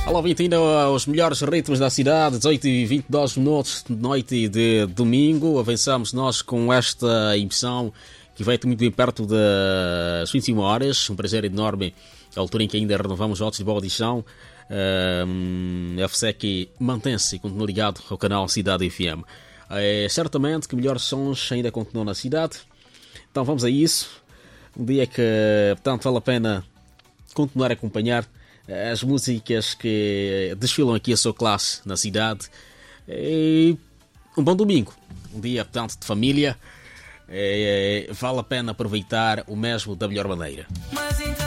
Olá, bem-vindo aos melhores ritmos da cidade, 18h22 minutos de noite de domingo. Avançamos nós com esta emissão que vai muito bem perto das 21 horas. Um prazer enorme, a altura em que ainda renovamos votos de boa audição. FSEC mantém-se e continua ligado ao canal Cidade FM. Certamente que melhores sons ainda continuam na cidade. Então vamos a isso. Um dia que, portanto, vale a pena continuar a acompanhar as músicas que desfilam aqui a sua classe na cidade. E um bom domingo, um dia, portanto, de família. Vale a pena aproveitar o mesmo da melhor maneira.